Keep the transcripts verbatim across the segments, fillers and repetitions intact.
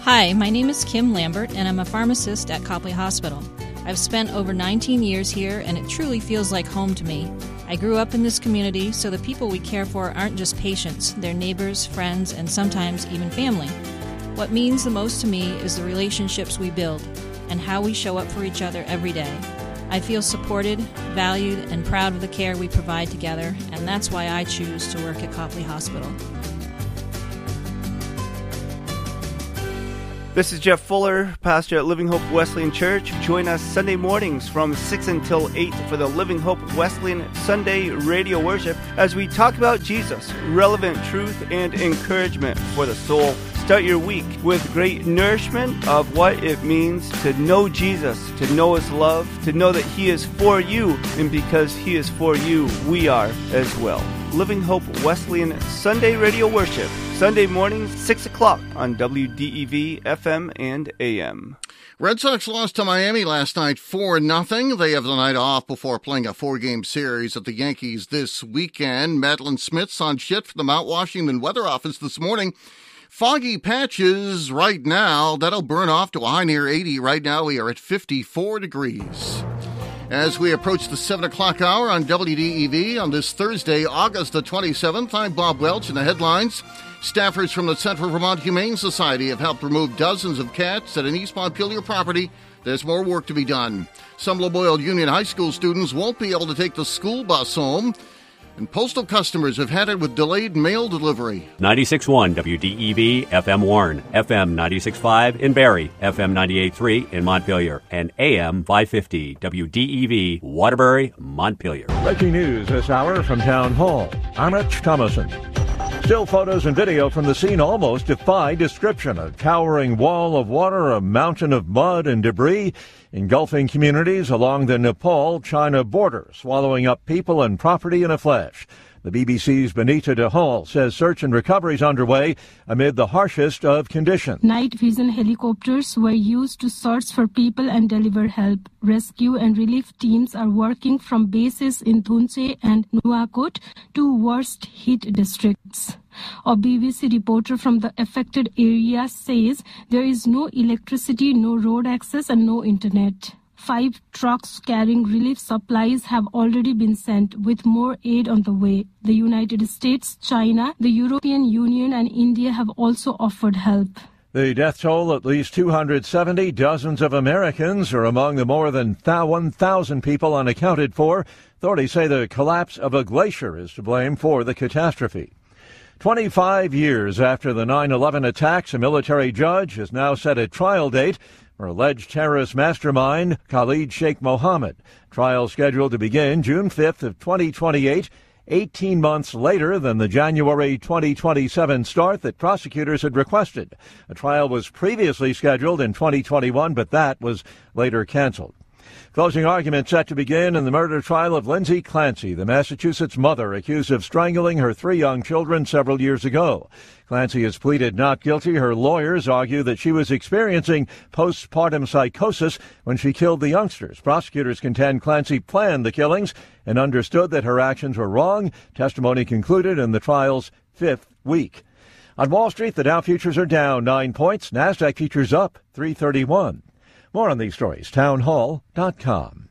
Hi, my name is Kim Lambert, and I'm a pharmacist at Copley Hospital. I've spent over nineteen years here, and it truly feels like home to me. I grew up in this community, so the people we care for aren't just patients, they're neighbors, friends, and sometimes even family. What means the most to me is the relationships we build and how we show up for each other every day. I feel supported, valued, and proud of the care we provide together, and that's why I choose to work at Copley Hospital. This is Jeff Fuller, pastor at Living Hope Wesleyan Church. Join us Sunday mornings from six until eight for the Living Hope Wesleyan Sunday radio worship as we talk about Jesus, relevant truth, and encouragement for the soul. Start your week with great nourishment of what it means to know Jesus, to know His love, to know that He is for you, and because He is for you, we are as well. Living Hope Wesleyan Sunday radio worship, Sunday mornings, six o'clock on W D E V F M and A M. Red Sox lost to Miami last night four nothing. They have the night off before playing a four-game series at the Yankees this weekend. Madeline Smith's on shift for the Mount Washington Weather Office this morning. Foggy patches right now. That'll burn off to a high near eighty. Right now we are at fifty-four degrees. As we approach the seven o'clock hour on W D E V on this Thursday, August the twenty-seventh, I'm Bob Welch in the headlines. Staffers from the Central Vermont Humane Society have helped remove dozens of cats at an East Montpelier property. There's more work to be done. Some Loyola Union High School students won't be able to take the school bus home. And postal customers have had it with delayed mail delivery. ninety-six point one W D E V, F M Warren, F M ninety-six point five in Barrie, F M ninety-eight point three in Montpelier, and A M five fifty W D E V, Waterbury, Montpelier. Breaking news this hour from Town Hall. I'm Rich Thomason. Still photos and video from the scene almost defy description. A towering wall of water, a mountain of mud and debris engulfing communities along the Nepal-China border, swallowing up people and property in a flash. The B B C's Benita DeHall says search and recovery is underway amid the harshest of conditions. Night vision helicopters were used to search for people and deliver help. Rescue and relief teams are working from bases in Thunche and Nuwakot, two worst hit districts. A B B C reporter from the affected area says there is no electricity, no road access, and no internet. Five trucks carrying relief supplies have already been sent, with more aid on the way. The United States, China, the European Union, and India have also offered help. The death toll, at least two hundred seventy. Dozens of Americans are among the more than one thousand people unaccounted for. Authorities say the collapse of a glacier is to blame for the catastrophe. twenty-five years after the nine eleven attacks, a military judge has now set a trial date for alleged terrorist mastermind Khalid Sheikh Mohammed. Trial scheduled to begin June fifth of twenty twenty-eight, eighteen months later than the January twenty twenty-seven start that prosecutors had requested. A trial was previously scheduled in twenty twenty-one, but that was later canceled. Closing argument set to begin in the murder trial of Lindsay Clancy, the Massachusetts mother accused of strangling her three young children several years ago. Clancy has pleaded not guilty. Her lawyers argue that she was experiencing postpartum psychosis when she killed the youngsters. Prosecutors contend Clancy planned the killings and understood that her actions were wrong. Testimony concluded in the trial's fifth week. On Wall Street, the Dow futures are down nine points. NASDAQ futures up three thirty-one. More on these stories, town hall dot com.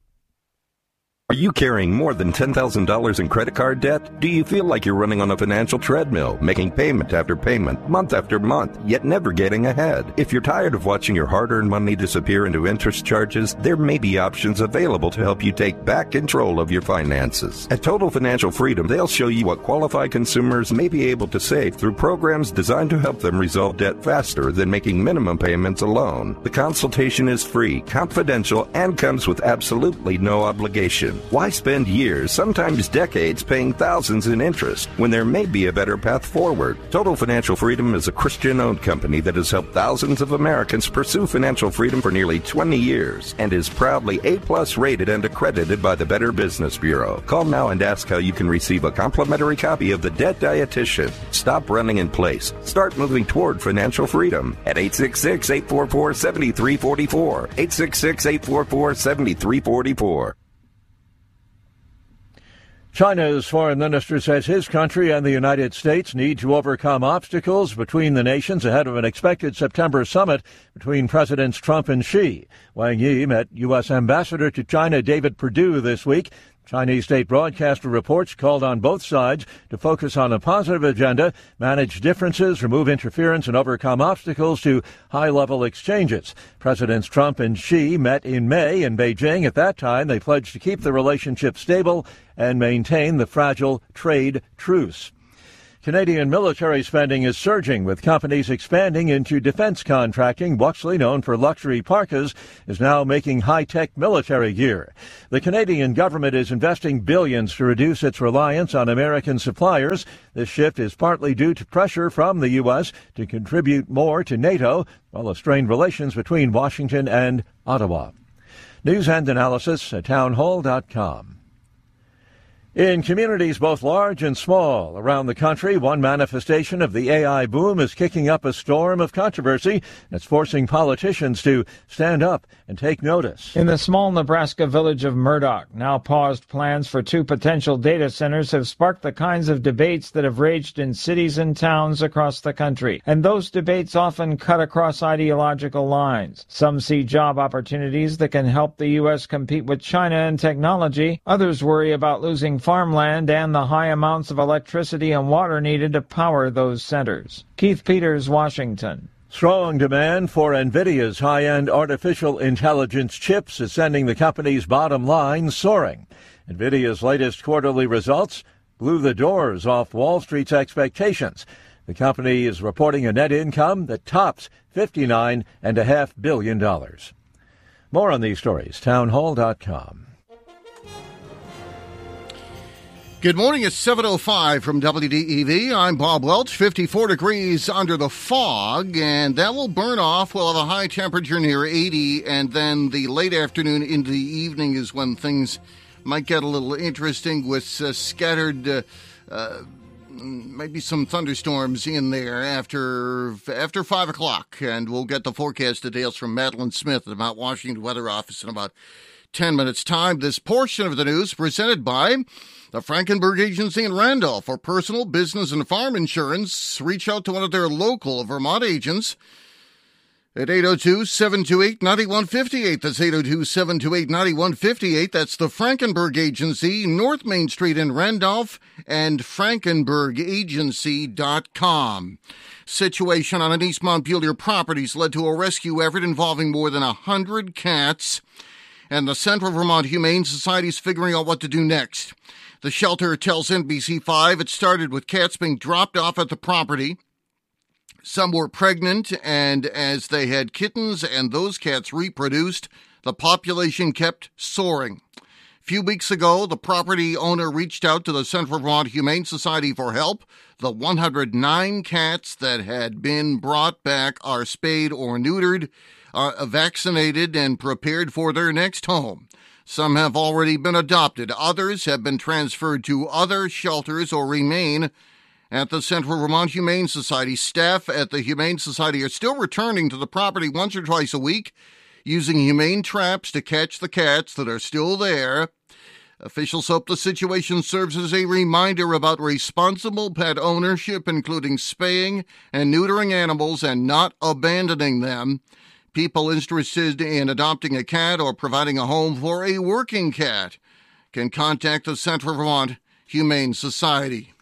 Are you carrying more than ten thousand dollars in credit card debt? Do you feel like you're running on a financial treadmill, making payment after payment, month after month, yet never getting ahead? If you're tired of watching your hard-earned money disappear into interest charges, there may be options available to help you take back control of your finances. At Total Financial Freedom, they'll show you what qualified consumers may be able to save through programs designed to help them resolve debt faster than making minimum payments alone. The consultation is free, confidential, and comes with absolutely no obligation. Why spend years, sometimes decades, paying thousands in interest when there may be a better path forward? Total Financial Freedom is a Christian-owned company that has helped thousands of Americans pursue financial freedom for nearly twenty years and is proudly A-plus rated and accredited by the Better Business Bureau. Call now and ask how you can receive a complimentary copy of The Debt Dietitian. Stop running in place. Start moving toward financial freedom at eight six six, eight four four, seven three four four, eight six six, eight four four, seven three four four. China's foreign minister says his country and the United States need to overcome obstacles between the nations ahead of an expected September summit between Presidents Trump and Xi. Wang Yi met U S. Ambassador to China David Perdue this week. Chinese state broadcaster reports called on both sides to focus on a positive agenda, manage differences, remove interference, and overcome obstacles to high-level exchanges. Presidents Trump and Xi met in May in Beijing. At that time, they pledged to keep the relationship stable and maintain the fragile trade truce. Canadian military spending is surging, with companies expanding into defense contracting. Buxley, known for luxury parkas, is now making high-tech military gear. The Canadian government is investing billions to reduce its reliance on American suppliers. This shift is partly due to pressure from the U S to contribute more to NATO, while the strained relations between Washington and Ottawa. News and analysis at townhall dot com. In communities both large and small around the country, one manifestation of the A I boom is kicking up a storm of controversy. It's forcing politicians to stand up and take notice. In the small Nebraska village of Murdoch, now paused plans for two potential data centers have sparked the kinds of debates that have raged in cities and towns across the country. And those debates often cut across ideological lines. Some see job opportunities that can help the U S compete with China in technology. Others worry about losing farmland and the high amounts of electricity and water needed to power those centers. Keith Peters, Washington. Strong demand for NVIDIA's high-end artificial intelligence chips is sending the company's bottom line soaring. NVIDIA's latest quarterly results blew the doors off Wall Street's expectations. The company is reporting a net income that tops fifty-nine point five billion dollars. More on these stories, townhall dot com. Good morning. It's seven oh five from W D E V. I'm Bob Welch. fifty-four degrees under the fog, and that will burn off. We'll have a high temperature near eighty, and then the late afternoon into the evening is when things might get a little interesting with uh, scattered, uh, uh, maybe some thunderstorms in there after after five o'clock. And we'll get the forecast details from Madeline Smith at the Mount Washington Weather Office in about ten minutes' time. This portion of the news presented by the Frankenberg Agency in Randolph. For personal, business, and farm insurance, reach out to one of their local Vermont agents at eight oh two, seven two eight, nine one five eight. That's eight oh two, seven two eight, nine one five eight. That's the Frankenberg Agency, North Main Street in Randolph, and frankenberg agency dot com. Situation on an East Montpelier properties led to a rescue effort involving more than one hundred cats, and the Central Vermont Humane Society is figuring out what to do next. The shelter tells N B C five it started with cats being dropped off at the property. Some were pregnant, and as they had kittens and those cats reproduced, the population kept soaring. A few weeks ago, the property owner reached out to the Central Vermont Humane Society for help. The one hundred nine cats that had been brought back are spayed or neutered, are vaccinated, and prepared for their next home. Some have already been adopted. Others have been transferred to other shelters or remain at the Central Vermont Humane Society. Staff at the Humane Society are still returning to the property once or twice a week, using humane traps to catch the cats that are still there. Officials hope the situation serves as a reminder about responsible pet ownership, including spaying and neutering animals and not abandoning them. People interested in adopting a cat or providing a home for a working cat can contact the Central Vermont Humane Society.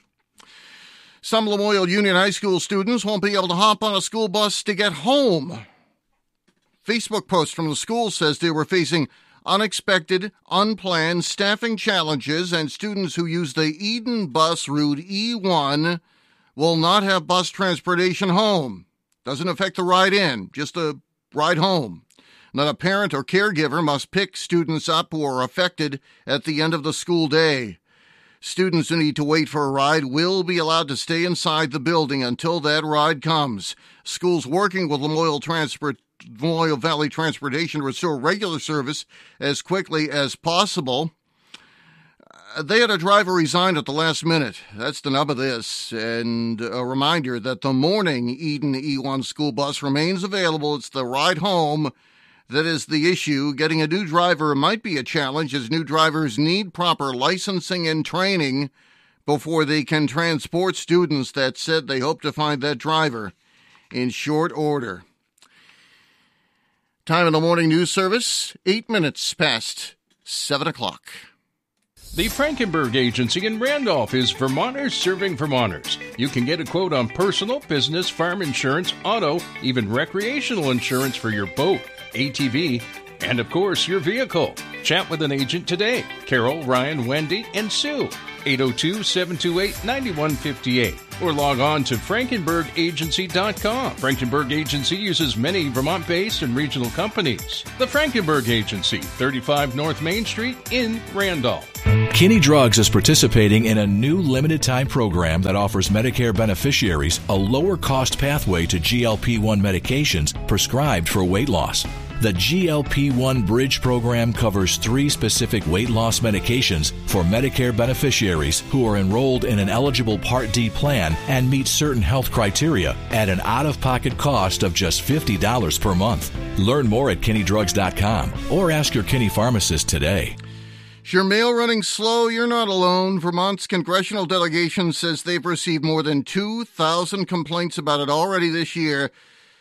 Some Lamoille Union High School students won't be able to hop on a school bus to get home. Facebook post from the school says they were facing unexpected, unplanned staffing challenges, and students who use the Eden bus route E one will not have bus transportation home. Doesn't affect the ride in, just a ride home. Then a parent or caregiver must pick students up who are affected at the end of the school day. Students who need to wait for a ride will be allowed to stay inside the building until that ride comes. Schools working with Lamoille Transport, Lamoille Valley Transportation to restore regular service as quickly as possible. They had a driver resign at the last minute. That's the nub of this. And a reminder that the morning Eden E one school bus remains available. It's the ride home that is the issue. Getting a new driver might be a challenge, as new drivers need proper licensing and training before they can transport students. That said, they hope to find that driver in short order. Time in the morning news service, eight minutes past seven o'clock. The Frankenberg Agency in Randolph is Vermonters serving Vermonters. You can get a quote on personal, business, farm insurance, auto, even recreational insurance for your boat, A T V, and of course your vehicle. Chat with an agent today. Carol, Ryan, Wendy, and Sue. eight oh two, seven two eight, nine one five eight. Or log on to frankenberg agency dot com. Frankenberg Agency uses many Vermont-based and regional companies. The Frankenberg Agency, thirty-five North Main Street in Randolph. Kinney Drugs is participating in a new limited-time program that offers Medicare beneficiaries a lower-cost pathway to G L P one medications prescribed for weight loss. The G L P one Bridge program covers three specific weight loss medications for Medicare beneficiaries who are enrolled in an eligible Part D plan and meet certain health criteria at an out-of-pocket cost of just fifty dollars per month. Learn more at kinney drugs dot com or ask your Kinney pharmacist today. Is your mail running slow? You're not alone. Vermont's congressional delegation says they've received more than two thousand complaints about it already this year.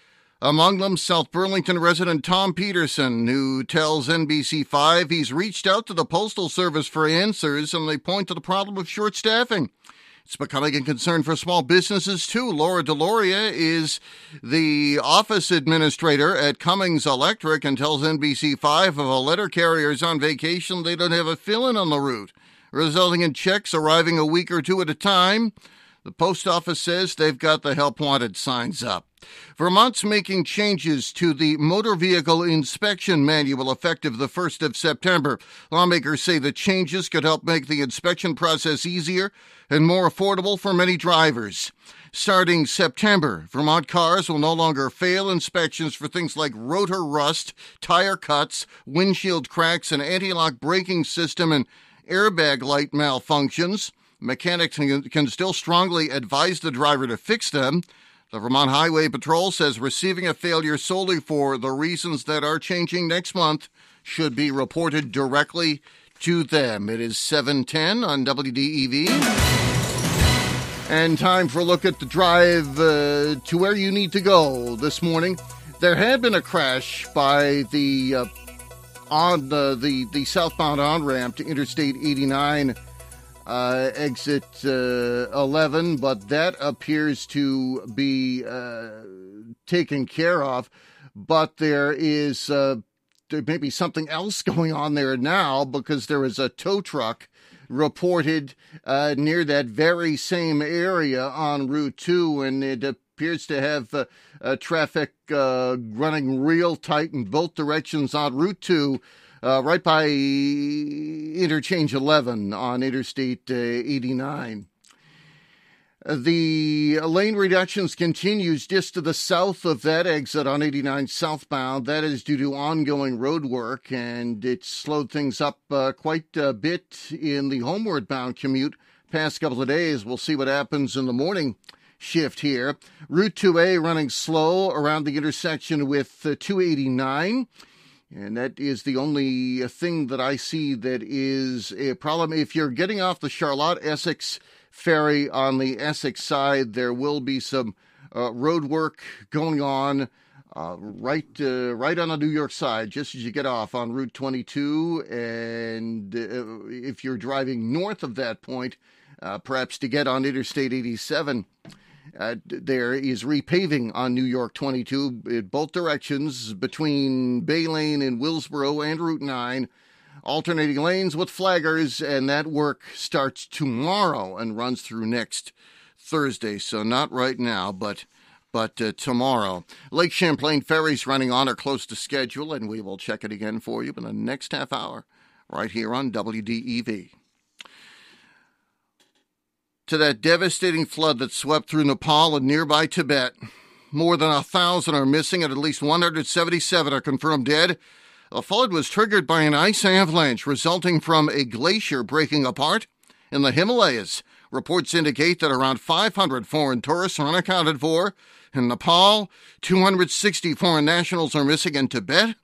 Among them, South Burlington resident Tom Peterson, who tells N B C five he's reached out to the Postal Service for answers, and they point to the problem of short staffing. It's becoming a concern for small businesses, too. Laura Deloria is the office administrator at Cummings Electric and tells N B C five if a letter carrier is on vacation, they don't have a fill-in on the route, resulting in checks arriving a week or two at a time. The post office says they've got the help wanted signs up. Vermont's making changes to the motor vehicle inspection manual effective the first of September. Lawmakers say the changes could help make the inspection process easier and more affordable for many drivers. Starting September, Vermont cars will no longer fail inspections for things like rotor rust, tire cuts, windshield cracks, an anti-lock braking system, and airbag light malfunctions. Mechanics can still strongly advise the driver to fix them. The Vermont Highway Patrol says receiving a failure solely for the reasons that are changing next month should be reported directly to them. It is seven ten on W D E V. And time for a look at the drive uh, to where you need to go this morning. There had been a crash by the uh, on the, the, the southbound on-ramp to Interstate eighty-nine. Uh, exit uh, eleven, but that appears to be uh, taken care of. But there is uh, there may be something else going on there now, because there is a tow truck reported uh, near that very same area on Route two, and it appears to have uh, uh, traffic uh, running real tight in both directions on Route two. Uh, right by Interchange eleven on Interstate uh, eighty-nine. Uh, the lane reductions continues just to the south of that exit on eighty-nine southbound. That is due to ongoing road work, and it slowed things up uh, quite a bit in the homeward bound commute past couple of days. We'll see what happens in the morning shift here. Route two A running slow around the intersection with uh, two eighty-nine. And that is the only thing that I see that is a problem. If you're getting off the Charlotte-Essex ferry on the Essex side, there will be some uh, road work going on uh, right uh, right on the New York side, just as you get off on Route twenty-two. And uh, if you're driving north of that point, uh, perhaps to get on Interstate eighty-seven, Uh, there is repaving on New York twenty-two in both directions between Bay Lane and Willsboro and Route nine, alternating lanes with flaggers, and that work starts tomorrow and runs through next Thursday. So not right now, but but uh, tomorrow. Lake Champlain ferries running on or close to schedule, and we will check it again for you in the next half hour right here on W D E V. To that devastating flood that swept through Nepal and nearby Tibet. More than a thousand are missing, and at least one hundred seventy-seven are confirmed dead. The flood was triggered by an ice avalanche resulting from a glacier breaking apart in the Himalayas. Reports indicate that around five hundred foreign tourists are unaccounted for. In Nepal, two hundred sixty foreign nationals are missing in Tibet.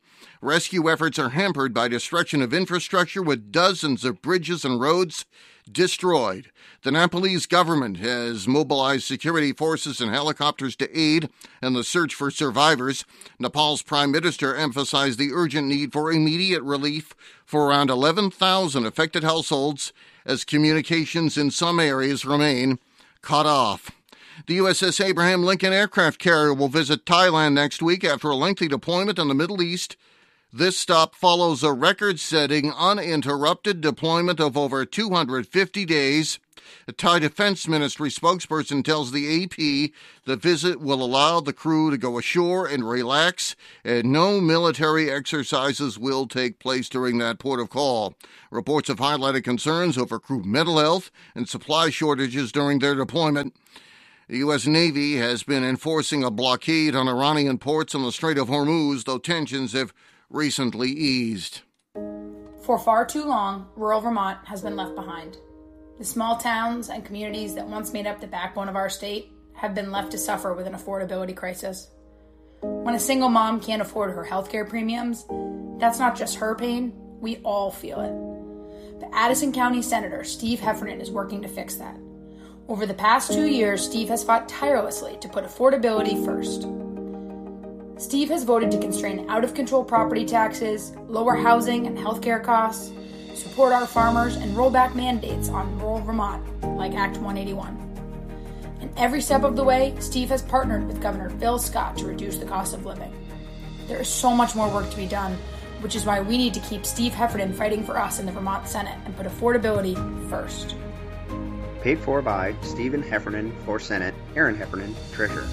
Rescue efforts are hampered by destruction of infrastructure, with dozens of bridges and roads destroyed. The Nepalese government has mobilized security forces and helicopters to aid in the search for survivors. Nepal's prime minister emphasized the urgent need for immediate relief for around eleven thousand affected households as communications in some areas remain cut off. The U S S Abraham Lincoln aircraft carrier will visit Thailand next week after a lengthy deployment in the Middle East. This stop follows a record-setting, uninterrupted deployment of over two hundred fifty days. A Thai Defense Ministry spokesperson tells the A P the visit will allow the crew to go ashore and relax, and no military exercises will take place during that port of call. Reports have highlighted concerns over crew mental health and supply shortages during their deployment. The U S Navy has been enforcing a blockade on Iranian ports in the Strait of Hormuz, though tensions have recently eased. For far too long, rural Vermont has been left behind. The small towns and communities that once made up the backbone of our state have been left to suffer with an affordability crisis. When a single mom can't afford her healthcare premiums, that's not just her pain, we all feel it. But Addison County Senator Steve Heffernan is working to fix that. Over the past two years, Steve has fought tirelessly to put affordability first. Steve has voted to constrain out-of-control property taxes, lower housing and healthcare costs, support our farmers, and roll back mandates on rural Vermont, like Act one eighty-one. And every step of the way, Steve has partnered with Governor Phil Scott to reduce the cost of living. There is so much more work to be done, which is why we need to keep Steve Heffernan fighting for us in the Vermont Senate and put affordability first. Paid for by Stephen Heffernan for Senate, Aaron Heffernan, Treasurer.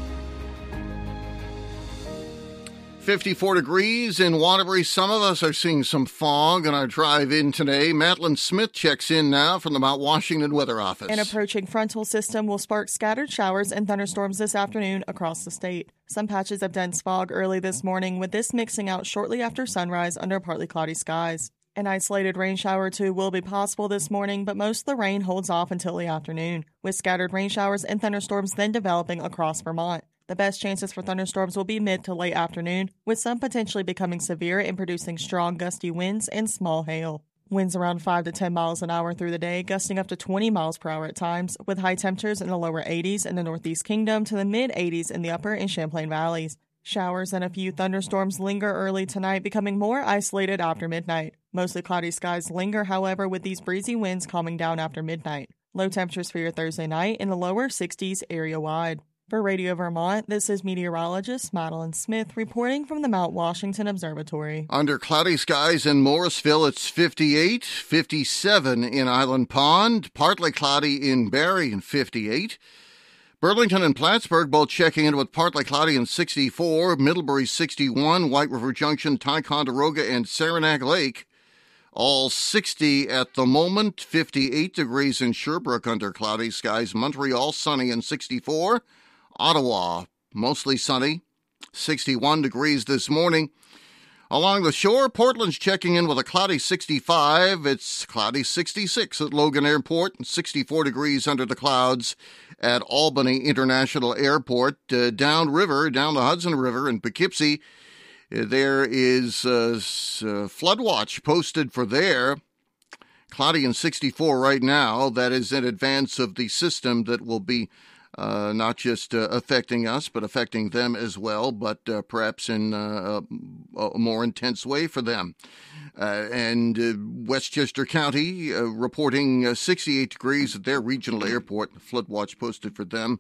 fifty-four degrees in Waterbury. Some of us are seeing some fog on our drive in today. Madeline Smith checks in now from the Mount Washington Weather Office. An approaching frontal system will spark scattered showers and thunderstorms this afternoon across the state. Some patches of dense fog early this morning, with this mixing out shortly after sunrise under partly cloudy skies. An isolated rain shower or two will be possible this morning, but most of the rain holds off until the afternoon, with scattered rain showers and thunderstorms then developing across Vermont. The best chances for thunderstorms will be mid to late afternoon, with some potentially becoming severe and producing strong gusty winds and small hail. Winds around five to ten miles an hour through the day, gusting up to twenty miles per hour at times, with high temperatures in the lower eighties in the Northeast Kingdom to the mid-eighties in the upper and Champlain valleys. Showers and a few thunderstorms linger early tonight, becoming more isolated after midnight. Mostly cloudy skies linger, however, with these breezy winds calming down after midnight. Low temperatures for your Thursday night in the lower sixties area-wide. For Radio Vermont, this is meteorologist Madeline Smith reporting from the Mount Washington Observatory. Under cloudy skies in Morrisville, it's fifty-eight, fifty-seven in Island Pond, partly cloudy in Barrie and fifty-eight. Burlington and Plattsburgh both checking in with partly cloudy and sixty-four, Middlebury sixty-one, White River Junction, Ticonderoga, and Saranac Lake all sixty at the moment, fifty-eight degrees in Sherbrooke under cloudy skies, Montreal sunny and sixty-four. Ottawa, mostly sunny, sixty-one degrees this morning. Along the shore, Portland's checking in with a cloudy sixty-five. It's cloudy sixty-six at Logan Airport and sixty-four degrees under the clouds at Albany International Airport. Uh, downriver, down the Hudson River in Poughkeepsie, uh, there is uh, uh, flood watch posted for there. Cloudy and sixty-four right now. That is in advance of the system that will be Uh, not just uh, affecting us, but affecting them as well, but uh, perhaps in uh, a, a more intense way for them. Uh, and uh, Westchester County uh, reporting uh, sixty-eight degrees at their regional airport. Flood watch posted for them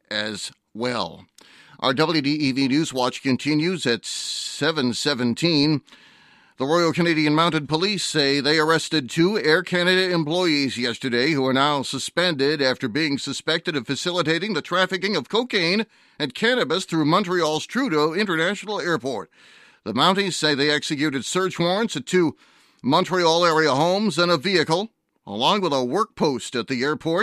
as well. Our W D E V News Watch continues at seven seventeen. The Royal Canadian Mounted Police say they arrested two Air Canada employees yesterday who are now suspended after being suspected of facilitating the trafficking of cocaine and cannabis through Montreal's Trudeau International Airport. The Mounties say they executed search warrants at two Montreal area homes and a vehicle, along with a work post at the airport.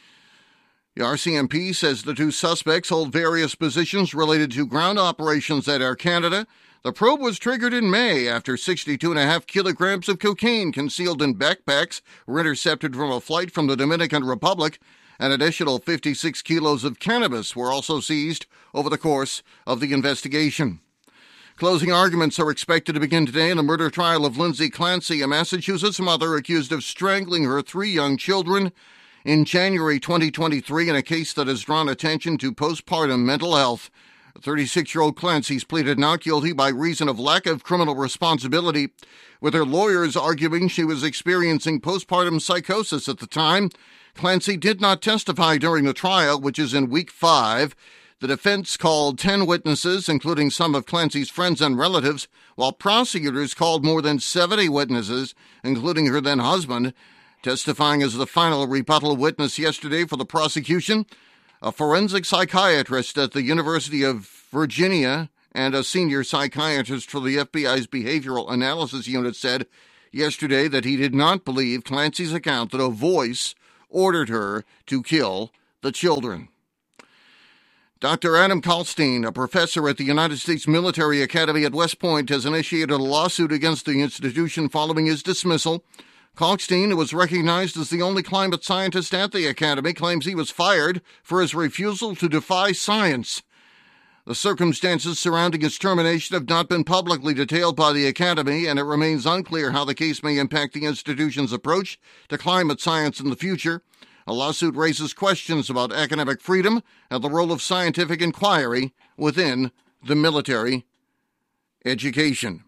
The R C M P says the two suspects hold various positions related to ground operations at Air Canada. The probe was triggered in May after sixty-two point five kilograms of cocaine concealed in backpacks were intercepted from a flight from the Dominican Republic. An additional fifty-six kilos of cannabis were also seized over the course of the investigation. Closing arguments are expected to begin today in the murder trial of Lindsay Clancy, a Massachusetts mother accused of strangling her three young children in January twenty twenty-three in a case that has drawn attention to postpartum mental health. thirty-six-year-old Clancy's pleaded not guilty by reason of lack of criminal responsibility, with her lawyers arguing she was experiencing postpartum psychosis at the time. Clancy did not testify during the trial, which is in week five. The defense called ten witnesses, including some of Clancy's friends and relatives, while prosecutors called more than seventy witnesses, including her then-husband. Testifying as the final rebuttal witness yesterday for the prosecution, a forensic psychiatrist at the University of Virginia and a senior psychiatrist for the F B I's Behavioral Analysis Unit said yesterday that he did not believe Clancy's account that a voice ordered her to kill the children. Doctor Adam Kalstein, a professor at the United States Military Academy at West Point, has initiated a lawsuit against the institution following his dismissal. Kalstein, who was recognized as the only climate scientist at the academy, claims he was fired for his refusal to defy science. The circumstances surrounding his termination have not been publicly detailed by the academy, and it remains unclear how the case may impact the institution's approach to climate science in the future. A lawsuit raises questions about academic freedom and the role of scientific inquiry within the military education.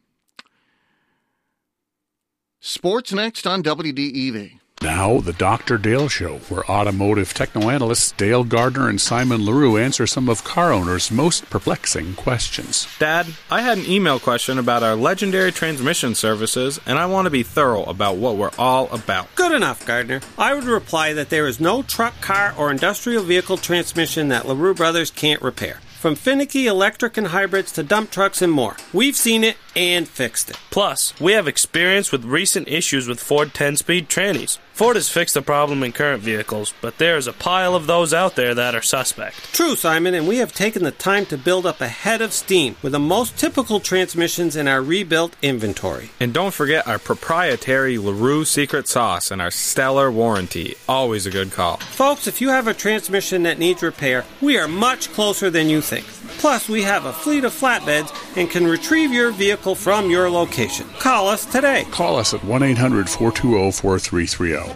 Sports next on W D E V. Now, the Doctor Dale Show, where automotive techno-analysts Dale Gardner and Simon LaRue answer some of car owners' most perplexing questions. Dad, I had an email question about our legendary transmission services, and I want to be thorough about what we're all about. Good enough, Gardner. I would reply that there is no truck, car, or industrial vehicle transmission that LaRue Brothers can't repair. From finicky electric and hybrids to dump trucks and more. We've seen it and fixed it. Plus, we have experience with recent issues with Ford ten-speed trannies. Ford has fixed the problem in current vehicles, but there is a pile of those out there that are suspect. True, Simon, and we have taken the time to build up a head of steam with the most typical transmissions in our rebuilt inventory. And don't forget our proprietary LaRue secret sauce and our stellar warranty. Always a good call. Folks, if you have a transmission that needs repair, we are much closer than you think. Plus, we have a fleet of flatbeds and can retrieve your vehicle from your location. Call us today. Call us at one eight hundred four two zero four three three zero.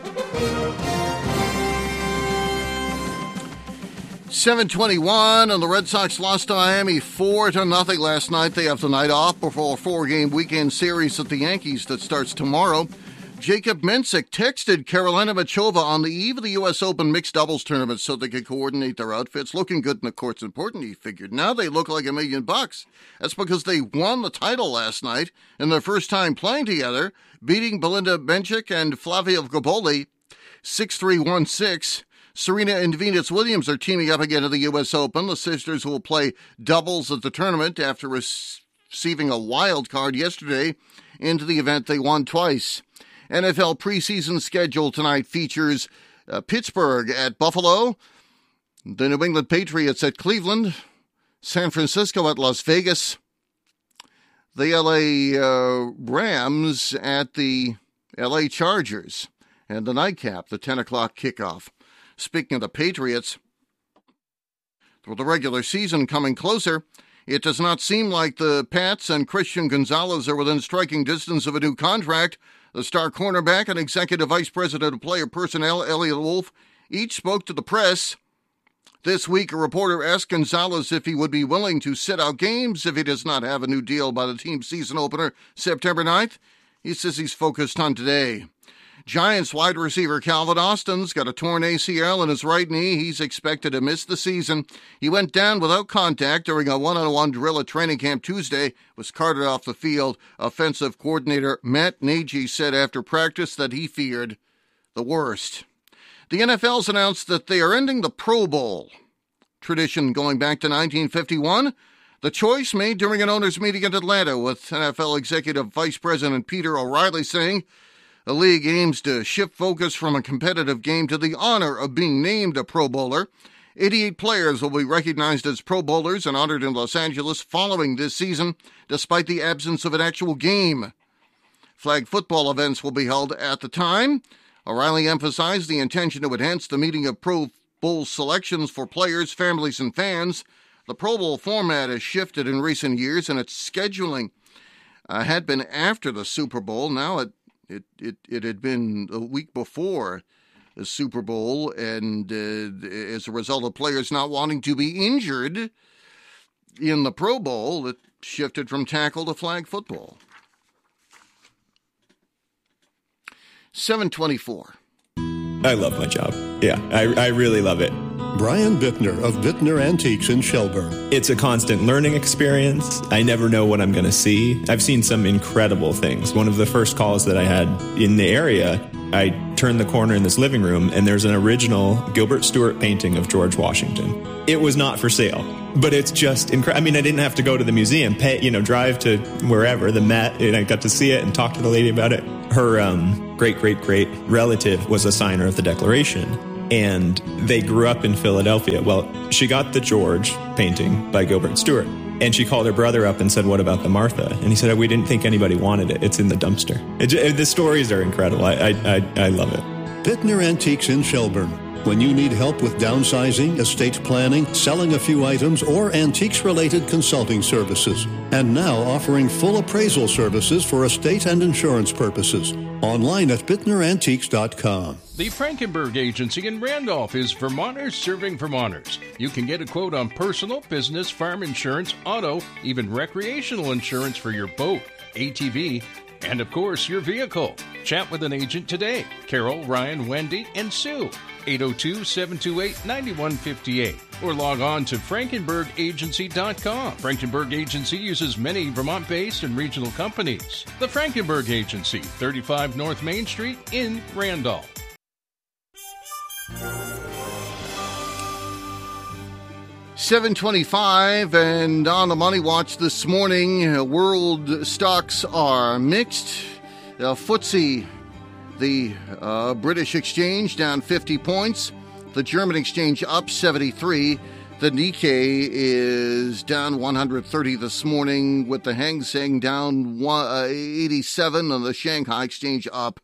seven twenty-one, and the Red Sox lost to Miami four to nothing last night. They have the night off before a four-game weekend series at the Yankees that starts tomorrow. Jacob Mensick texted Carolina Machova on the eve of the U S Open mixed doubles tournament so they could coordinate their outfits. Looking good in the court's important, he figured. Now they look like a million bucks. That's because they won the title last night in their first time playing together, beating Belinda Bencic and Flavia Gaboli six three one six. Serena and Venus Williams are teaming up again at the U S Open. The sisters will play doubles at the tournament after receiving a wild card yesterday into the event they won twice. N F L preseason schedule tonight features uh, Pittsburgh at Buffalo, the New England Patriots at Cleveland, San Francisco at Las Vegas, the L A uh, Rams at the L A Chargers, and the nightcap, the ten o'clock kickoff. Speaking of the Patriots, with the regular season coming closer, it does not seem like the Pats and Christian Gonzalez are within striking distance of a new contract. The star cornerback and executive vice president of player personnel, Elliot Wolf, each spoke to the press. This week, a reporter asked Gonzalez if he would be willing to sit out games if he does not have a new deal by the team's season opener September ninth. He says he's focused on today. Giants wide receiver Calvin Austin's got a torn A C L in his right knee. He's expected to miss the season. He went down without contact during a one-on-one drill at training camp Tuesday, was carted off the field. Offensive coordinator Matt Nagy said after practice that he feared the worst. The N F L's announced that they are ending the Pro Bowl tradition going back to nineteen fifty-one. The choice made during an owners' meeting in Atlanta with N F L Executive Vice President Peter O'Reilly saying, the league aims to shift focus from a competitive game to the honor of being named a Pro Bowler. eighty-eight players will be recognized as Pro Bowlers and honored in Los Angeles following this season, despite the absence of an actual game. Flag football events will be held at the time. O'Reilly emphasized the intention to enhance the meeting of Pro Bowl selections for players, families, and fans. The Pro Bowl format has shifted in recent years, and its scheduling uh, had been after the Super Bowl. Now it, it, it, it had been a week before the Super Bowl, and uh, as a result of players not wanting to be injured in the Pro Bowl, it shifted from tackle to flag football. seven twenty-four. I love my job. Yeah, I, I really love it. Brian Bittner of Bittner Antiques in Shelburne. It's a constant learning experience. I never know what I'm going to see. I've seen some incredible things. One of the first calls that I had in the area, I turned the corner in this living room, and there's an original Gilbert Stuart painting of George Washington. It was not for sale, but it's just incredible. I mean, I didn't have to go to the museum, pay, you know, drive to wherever, the Met, and I got to see it and talk to the lady about it. Her um, great-great-great relative was a signer of the Declaration, and they grew up in Philadelphia. Well, she got the George painting by Gilbert Stuart, and she called her brother up and said, "What about the Martha?" And he said, "We didn't think anybody wanted it. It's in the dumpster." It, it, the stories are incredible. I, I, I, I love it. Bittner Antiques in Shelburne. When you need help with downsizing, estate planning, selling a few items, or antiques-related consulting services. And now offering full appraisal services for estate and insurance purposes. Online at bittner antiques dot com. The Frankenberg Agency in Randolph is Vermonters serving Vermonters. You can get a quote on personal, business, farm insurance, auto, even recreational insurance for your boat, A T V, and of course your vehicle. Chat with an agent today. Carol, Ryan, Wendy, and Sue. eight oh two, seven two eight, nine one five eight. Or log on to frankenberg agency dot com. Frankenberg Agency uses many Vermont-based and regional companies. The Frankenberg Agency, thirty-five North Main Street in Randolph. seven twenty-five, and on the Money Watch this morning, uh, world stocks are mixed. The uh, F T S E, the uh, British exchange, down fifty points. The German exchange up seventy-three. The Nikkei is down one hundred thirty this morning, with the Hang Seng down eighty-seven, and the Shanghai exchange up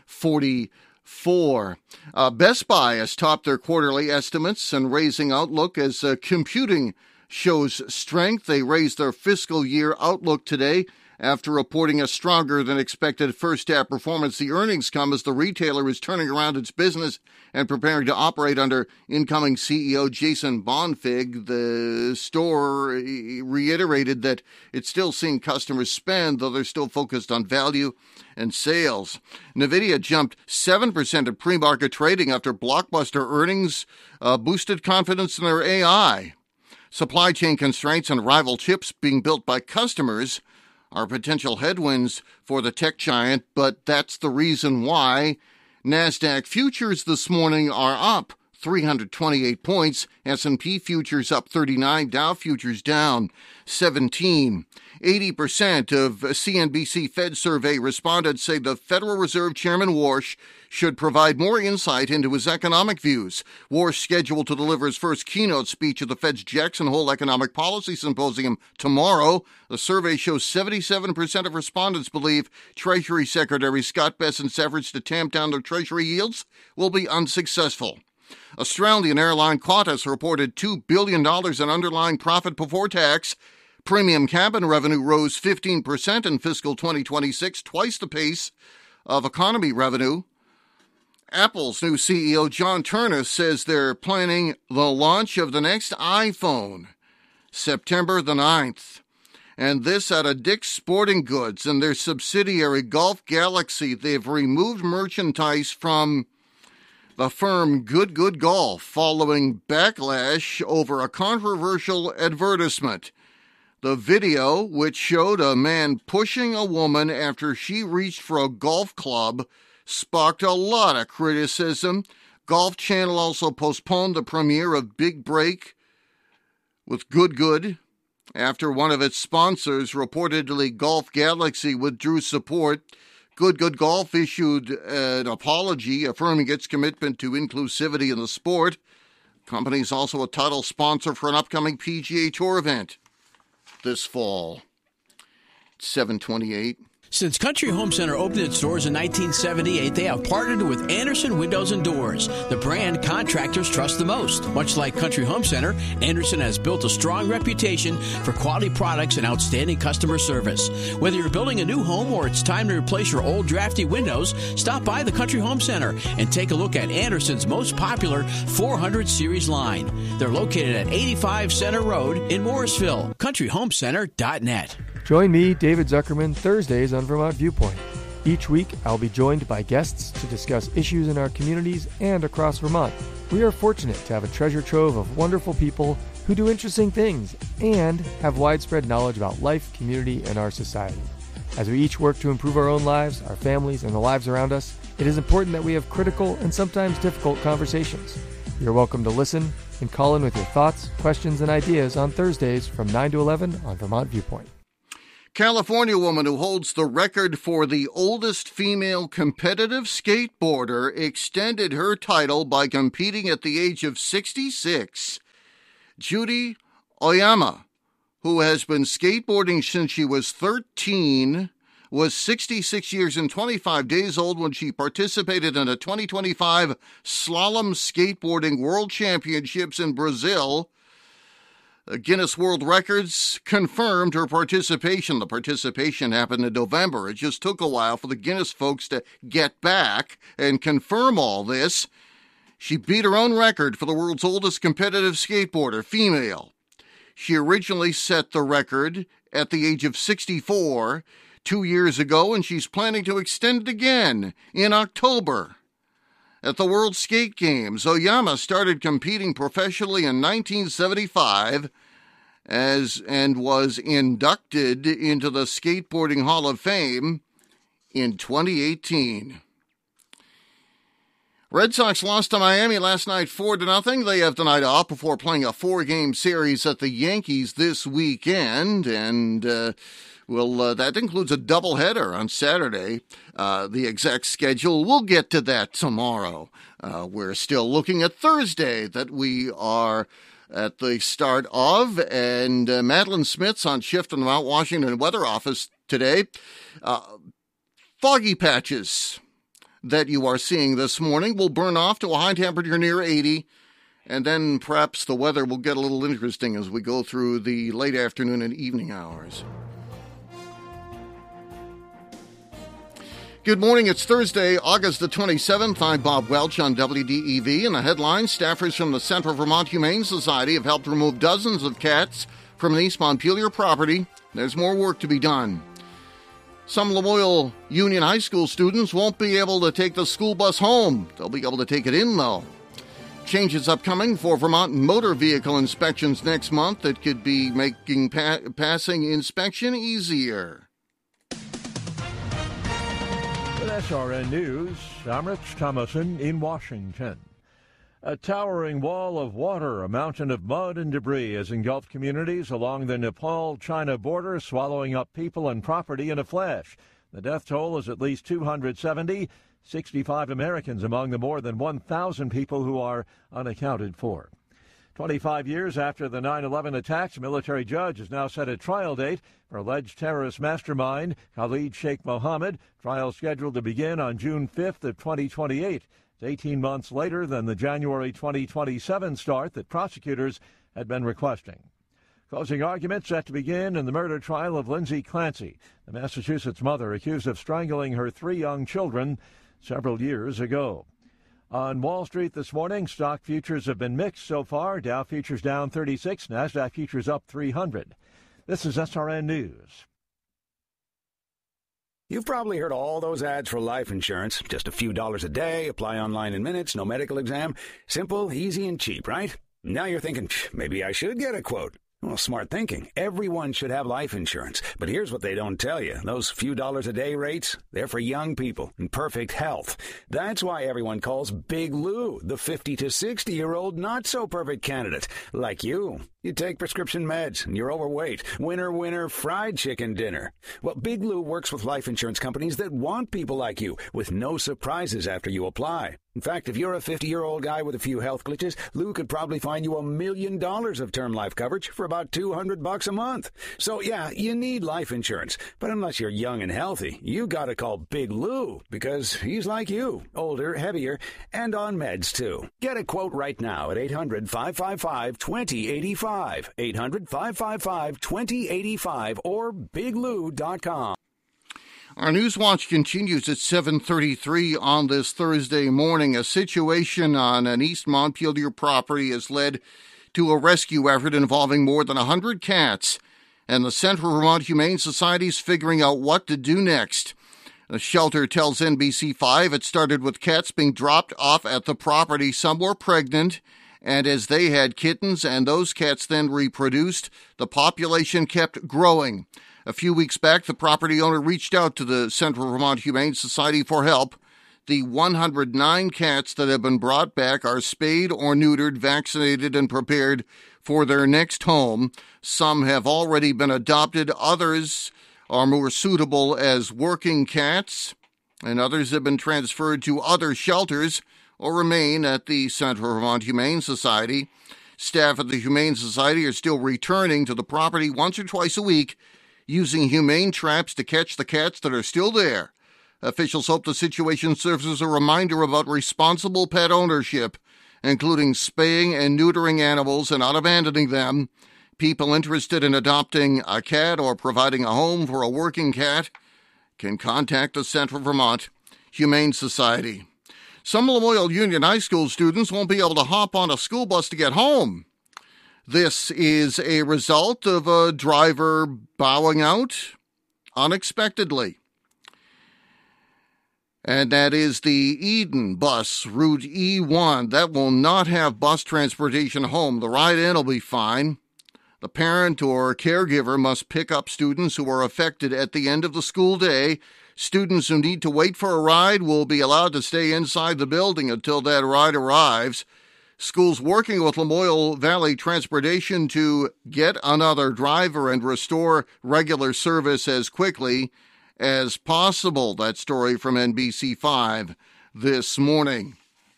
forty-four. Uh, Best Buy has topped their quarterly estimates and raising outlook as uh, computing shows strength. They raised their fiscal year outlook today after reporting a stronger than expected first half performance. The earnings come as the retailer is turning around its business and preparing to operate under incoming C E O Jason Bonfig. The store reiterated that it's still seeing customers spend, though they're still focused on value and sales. NVIDIA jumped seven percent in pre-market trading after blockbuster earnings uh, boosted confidence in their A I. Supply chain constraints and rival chips being built by customers are potential headwinds for the tech giant, but that's the reason why NASDAQ futures this morning are up three hundred twenty-eight points, S and P futures up thirty-nine, Dow futures down seventeen. eighty percent of C N B C Fed survey respondents say the Federal Reserve Chairman Warsh should provide more insight into his economic views. Warsh scheduled to deliver his first keynote speech at the Fed's Jackson Hole Economic Policy Symposium tomorrow. The survey shows seventy-seven percent of respondents believe Treasury Secretary Scott Bessent's efforts to tamp down their Treasury yields will be unsuccessful. Australian airline Qantas reported two billion dollars in underlying profit before tax. Premium cabin revenue rose fifteen percent in fiscal twenty twenty-six, twice the pace of economy revenue. Apple's new C E O John Ternus says they're planning the launch of the next iPhone, September the ninth. And this out of Dick's Sporting Goods and their subsidiary Golf Galaxy. They've removed merchandise from the firm Good Good Golf following backlash over a controversial advertisement. The video, which showed a man pushing a woman after she reached for a golf club, sparked a lot of criticism. Golf Channel also postponed the premiere of Big Break with Good Good after one of its sponsors, reportedly Golf Galaxy, withdrew support. Good Good Golf issued an apology affirming its commitment to inclusivity in the sport. The company is also a title sponsor for an upcoming P G A Tour event this fall. seven twenty-eight. Since Country Home Center opened its doors in nineteen seventy-eight, they have partnered with Anderson Windows and Doors, the brand contractors trust the most. Much like Country Home Center, Anderson has built a strong reputation for quality products and outstanding customer service. Whether you're building a new home or it's time to replace your old drafty windows, stop by the Country Home Center and take a look at Anderson's most popular four hundred series line. They're located at eighty-five Center Road in Morrisville. country home center dot net. Join me, David Zuckerman, Thursdays on Vermont Viewpoint. Each week, I'll be joined by guests to discuss issues in our communities and across Vermont. We are fortunate to have a treasure trove of wonderful people who do interesting things and have widespread knowledge about life, community, and our society. As we each work to improve our own lives, our families, and the lives around us, it is important that we have critical and sometimes difficult conversations. You're welcome to listen and call in with your thoughts, questions, and ideas on Thursdays from nine to eleven on Vermont Viewpoint. California woman who holds the record for the oldest female competitive skateboarder extended her title by competing at the age of sixty-six. Judy Oyama, who has been skateboarding since she was thirteen, was sixty-six years and twenty-five days old when she participated in a twenty twenty-five Slalom Skateboarding World Championships in Brazil. Guinness World Records confirmed her participation. The participation happened in November. It just took a while for the Guinness folks to get back and confirm all this. She beat her own record for the world's oldest competitive skateboarder, female. She originally set the record at the age of sixty-four two years ago, and she's planning to extend it again in October. At the World Skate Games, Oyama started competing professionally in nineteen seventy-five as and was inducted into the Skateboarding Hall of Fame in twenty eighteen. Red Sox lost to Miami last night four to nothing. They have the night off before playing a four-game series at the Yankees this weekend, and uh, Well, uh, that includes a doubleheader on Saturday. Uh, the exact schedule, we'll get to that tomorrow. Uh, we're still looking at Thursday that we are at the start of, and uh, Madeline Smith's on shift in the Mount Washington Weather Office today. Uh, foggy patches that you are seeing this morning will burn off to a high temperature near eighty. And then perhaps the weather will get a little interesting as we go through the late afternoon and evening hours. Good morning. It's Thursday, August the twenty-seventh. I'm Bob Welch on W D E V. And the headlines, staffers from the Central Vermont Humane Society have helped remove dozens of cats from an East Montpelier property. There's more work to be done. Some Lamoille Union High School students won't be able to take the school bus home. They'll be able to take it in, though. Changes upcoming for Vermont motor vehicle inspections next month that could be making pa- passing inspection easier. With S R N News, I'm Rich Thomason in Washington. A towering wall of water, a mountain of mud and debris has engulfed communities along the Nepal-China border, swallowing up people and property in a flash. The death toll is at least two hundred seventy, sixty-five Americans among the more than one thousand people who are unaccounted for. twenty-five years after the nine eleven attacks, a military judge has now set a trial date for alleged terrorist mastermind Khalid Sheikh Mohammed. Trial scheduled to begin on June fifth of twenty twenty-eight. It's eighteen months later than the January twenty twenty-seven start that prosecutors had been requesting. Closing arguments set to begin in the murder trial of Lindsay Clancy, the Massachusetts mother accused of strangling her three young children several years ago. On Wall Street this morning, stock futures have been mixed so far. Dow futures down thirty-six, NASDAQ futures up three hundred. This is S R N News. You've probably heard all those ads for life insurance. Just a few dollars a day, apply online in minutes, no medical exam. Simple, easy, and cheap, right? Now you're thinking, maybe I should get a quote. Well, smart thinking. Everyone should have life insurance. But here's what they don't tell you. Those few dollars a day rates, they're for young people in perfect health. That's why everyone calls Big Lou the fifty to sixty-year-old not-so-perfect candidate, like you. You take prescription meds and you're overweight. Winner, winner, fried chicken dinner. Well, Big Lou works with life insurance companies that want people like you with no surprises after you apply. In fact, if you're a fifty-year-old guy with a few health glitches, Lou could probably find you a million dollars of term life coverage for about two hundred bucks a month. So, yeah, you need life insurance. But unless you're young and healthy, you gotta call Big Lou because he's like you, older, heavier, and on meds, too. Get a quote right now at eight hundred, five five five, two zero eight five, eight hundred, five five five, two zero eight five, or big lou dot com. Our News Watch continues at seven thirty-three on this Thursday morning. A situation on an East Montpelier property has led to a rescue effort involving more than one hundred cats, and the Central Vermont Humane Society is figuring out what to do next. The shelter tells N B C five it started with cats being dropped off at the property. Some were pregnant, and as they had kittens and those cats then reproduced, the population kept growing. A few weeks back, the property owner reached out to the Central Vermont Humane Society for help. The one hundred nine cats that have been brought back are spayed or neutered, vaccinated, and prepared for their next home. Some have already been adopted. Others are more suitable as working cats, and others have been transferred to other shelters or remain at the Central Vermont Humane Society. Staff at the Humane Society are still returning to the property once or twice a week, using humane traps to catch the cats that are still there. Officials hope the situation serves as a reminder about responsible pet ownership, including spaying and neutering animals and not abandoning them. People interested in adopting a cat or providing a home for a working cat can contact the Central Vermont Humane Society. Some Lamoille Union High School students won't be able to hop on a school bus to get home. This is a result of a driver bowing out unexpectedly. And that is the Eden bus, Route E one. That will not have bus transportation home. The ride-in will be fine. The parent or caregiver must pick up students who are affected at the end of the school day. Students who need to wait for a ride will be allowed to stay inside the building until that ride arrives. Schools working with Lamoille Valley Transportation to get another driver and restore regular service as quickly as possible. That story from N B C five this morning.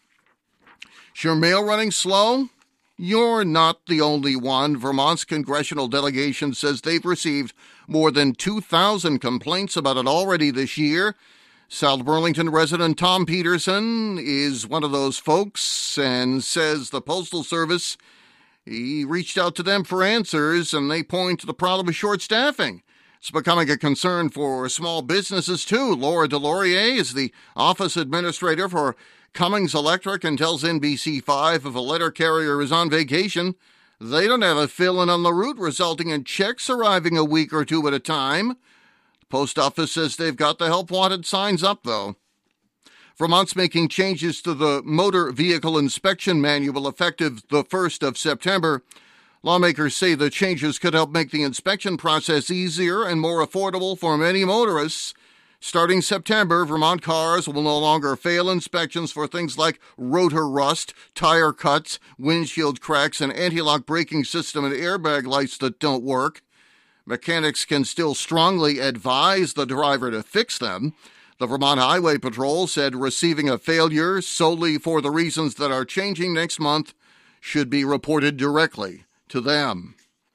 Is your mail running slow? You're not the only one. Vermont's congressional delegation says they've received more than two thousand complaints about it already this year. South Burlington resident Tom Peterson is one of those folks and says the Postal Service, he reached out to them for answers, and they point to the problem of short staffing. It's becoming a concern for small businesses, too. Laura Delorier is the office administrator for Cummings Electric and tells N B C five if a letter carrier is on vacation, they don't have a fill-in on the route, resulting in checks arriving a week or two at a time. Post office says they've got the help wanted signs up, though. Vermont's making changes to the Motor Vehicle Inspection Manual effective the first of September. Lawmakers say the changes could help make the inspection process easier and more affordable for many motorists. Starting September, Vermont cars will no longer fail inspections for things like rotor rust, tire cuts, windshield cracks, and anti-lock braking system and airbag lights that don't work. Mechanics can still strongly advise the driver to fix them. The Vermont Highway Patrol said receiving a failure solely for the reasons that are changing next month should be reported directly to them.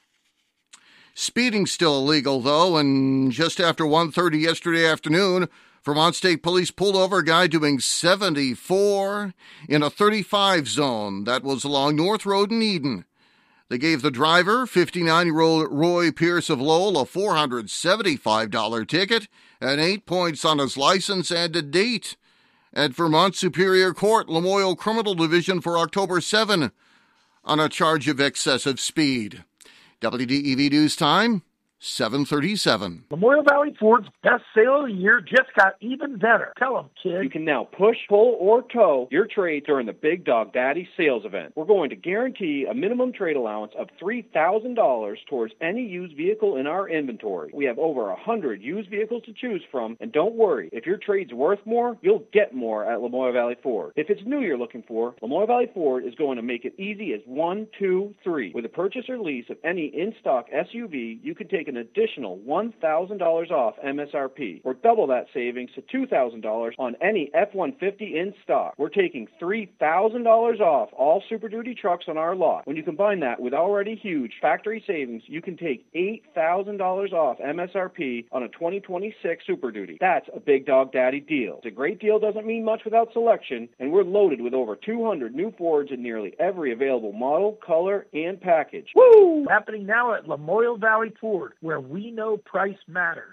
Speeding's still illegal, though, and just after one thirty yesterday afternoon, Vermont State Police pulled over a guy doing seventy-four in a thirty-five zone. That was along North Road in Eden. They gave the driver, fifty-nine-year-old Roy Pierce of Lowell, a four hundred seventy-five dollars ticket and eight points on his license and a date at Vermont Superior Court, Lamoille Criminal Division for October seventh on a charge of excessive speed. W D E V News Time, seven thirty-seven. Memorial Valley Ford's best sale of the year just got even better. Tell them, kid. You can now push, pull, or tow your trade during the Big Dog Daddy sales event. We're going to guarantee a minimum trade allowance of three thousand dollars towards any used vehicle in our inventory. We have over one hundred used vehicles to choose from, and don't worry, if your trade's worth more, you'll get more at Lamoille Valley Ford. If it's new you're looking for, Lamoille Valley Ford is going to make it easy as one, two, three. With a purchase or lease of any in-stock S U V, you can take an additional one thousand dollars off M S R P, or double that savings to two thousand dollars on any F one fifty in stock. We're taking three thousand dollars off all Super Duty trucks on our lot. When you combine that with already huge factory savings, you can take eight thousand dollars off M S R P on a twenty twenty-six Super Duty. That's a Big Dog Daddy deal. A great deal doesn't mean much without selection, and we're loaded with over two hundred new Fords in nearly every available model, color, and package. Woo! Happening now at Lamoille Valley Ford, where we know price matters.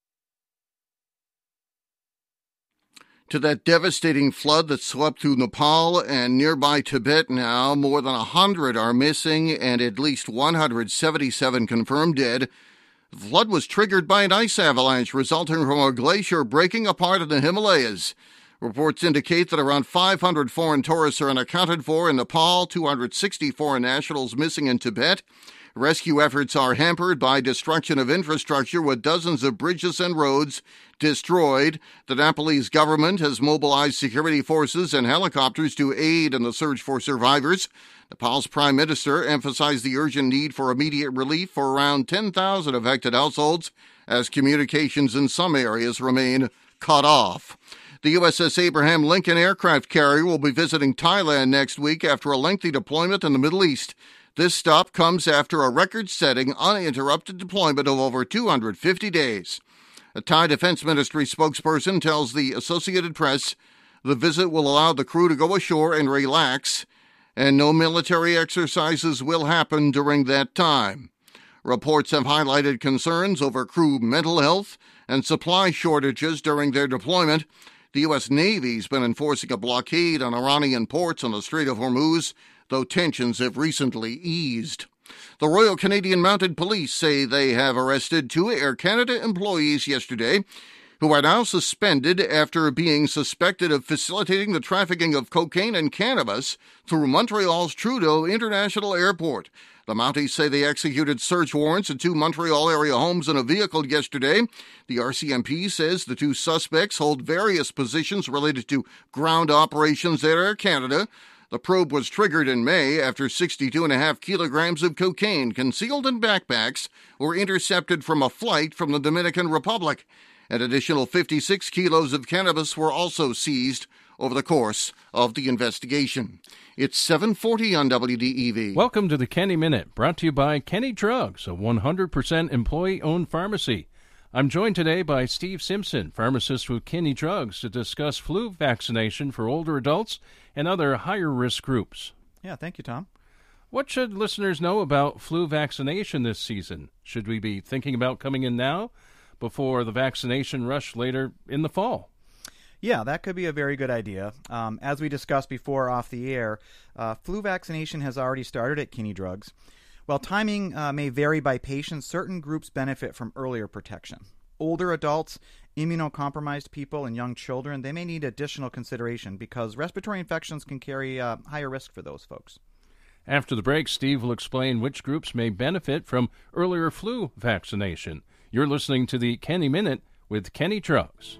To that devastating flood that swept through Nepal and nearby Tibet now, more than one hundred are missing and at least one hundred seventy-seven confirmed dead. The flood was triggered by an ice avalanche resulting from a glacier breaking apart in the Himalayas. Reports indicate that around five hundred foreign tourists are unaccounted for in Nepal, two hundred sixty foreign nationals missing in Tibet. Rescue efforts are hampered by destruction of infrastructure with dozens of bridges and roads destroyed. The Nepalese government has mobilized security forces and helicopters to aid in the search for survivors. Nepal's prime minister emphasized the urgent need for immediate relief for around ten thousand affected households as communications in some areas remain cut off. The U S S Abraham Lincoln aircraft carrier will be visiting Thailand next week after a lengthy deployment in the Middle East. This stop comes after a record-setting, uninterrupted deployment of over two hundred fifty days. A Thai Defense Ministry spokesperson tells the Associated Press the visit will allow the crew to go ashore and relax, and no military exercises will happen during that time. Reports have highlighted concerns over crew mental health and supply shortages during their deployment. The U S Navy's been enforcing a blockade on Iranian ports on the Strait of Hormuz, though tensions have recently eased. The Royal Canadian Mounted Police say they have arrested two Air Canada employees yesterday who are now suspended after being suspected of facilitating the trafficking of cocaine and cannabis through Montreal's Trudeau International Airport. The Mounties say they executed search warrants at two Montreal area homes and a vehicle yesterday. The R C M P says the two suspects hold various positions related to ground operations at Air Canada. The probe was triggered in May after sixty-two point five kilograms of cocaine concealed in backpacks were intercepted from a flight from the Dominican Republic. An additional fifty-six kilos of cannabis were also seized over the course of the investigation. It's seven forty on W D E V. Welcome to the Kenny Minute, brought to you by Kenny Drugs, a one hundred percent employee-owned pharmacy. I'm joined today by Steve Simpson, pharmacist with Kenny Drugs, to discuss flu vaccination for older adults and other higher-risk groups. Yeah, thank you, Tom. What should listeners know about flu vaccination this season? Should we be thinking about coming in now before the vaccination rush later in the fall? Yeah, that could be a very good idea. Um, as we discussed before off the air, uh, flu vaccination has already started at Kenny Drugs. While timing uh, may vary by patient, certain groups benefit from earlier protection. Older adults, immunocompromised people, and young children, they may need additional consideration because respiratory infections can carry uh, higher risk for those folks. After the break, Steve will explain which groups may benefit from earlier flu vaccination. You're listening to the Kenny Minute with Kenny Drugs.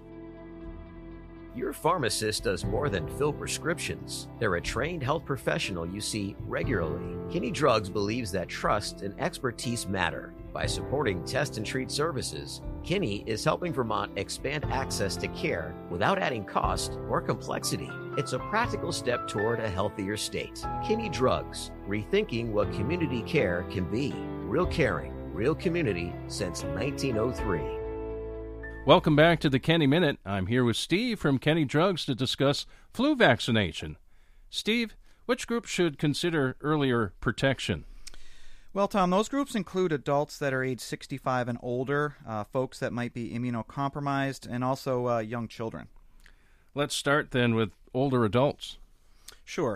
Your pharmacist does more than fill prescriptions. They're a trained health professional you see regularly. Kenny Drugs believes that trust and expertise matter. By supporting test and treat services, Kenny is helping Vermont expand access to care without adding cost or complexity. It's a practical step toward a healthier state. Kenny Drugs, rethinking what community care can be. Real caring, real community since nineteen oh three. Welcome back to the Kenny Minute. I'm here with Steve from Kenny Drugs to discuss flu vaccination. Steve, which group should consider earlier protection? Well, Tom, those groups include adults that are age sixty-five and older, uh, folks that might be immunocompromised, and also uh, young children. Let's start then with older adults. Sure.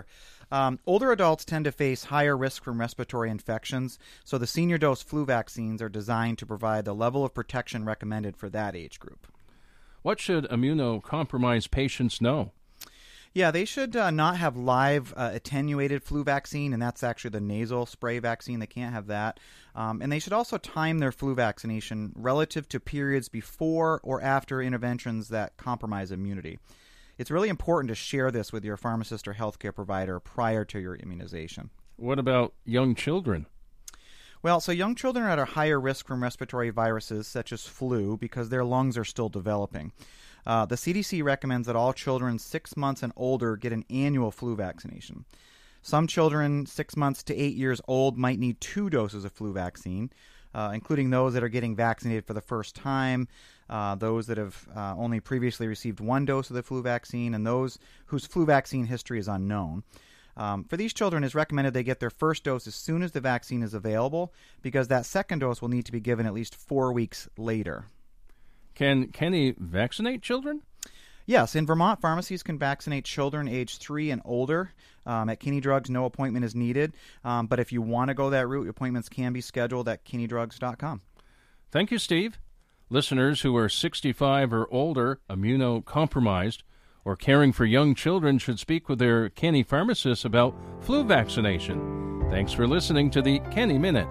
Um, older adults tend to face higher risk from respiratory infections, so the senior dose flu vaccines are designed to provide the level of protection recommended for that age group. What should immunocompromised patients know? Yeah, they should uh, not have live uh, attenuated flu vaccine, and that's actually the nasal spray vaccine. They can't have that. Um, and they should also time their flu vaccination relative to periods before or after interventions that compromise immunity. It's really important to share this with your pharmacist or healthcare provider prior to your immunization. What about young children? Well, so young children are at a higher risk from respiratory viruses such as flu because their lungs are still developing. Uh, the C D C recommends that all children six months and older get an annual flu vaccination. Some children six months to eight years old might need two doses of flu vaccine, uh, including those that are getting vaccinated for the first time, uh, those that have uh, only previously received one dose of the flu vaccine, and those whose flu vaccine history is unknown. Um, for these children, it's recommended they get their first dose as soon as the vaccine is available, because that second dose will need to be given at least four weeks later. Can Kenny vaccinate children? Yes, in Vermont, pharmacies can vaccinate children age three and older. Um, at Kinney Drugs, no appointment is needed. Um, but if you want to go that route, appointments can be scheduled at kinney drugs dot com. Thank you, Steve. Listeners who are sixty-five or older, immunocompromised, or caring for young children should speak with their Kenny pharmacist about flu vaccination. Thanks for listening to the Kenny Minute.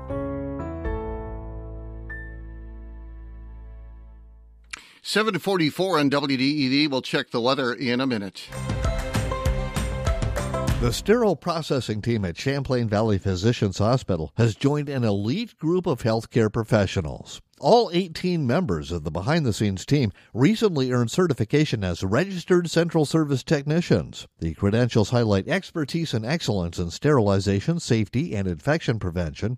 seven forty-four on W D E V. We'll check the weather in a minute. The sterile processing team at Champlain Valley Physicians Hospital has joined an elite group of healthcare professionals. All eighteen members of the behind-the-scenes team recently earned certification as registered central service technicians. The credentials highlight expertise and excellence in sterilization, safety, and infection prevention,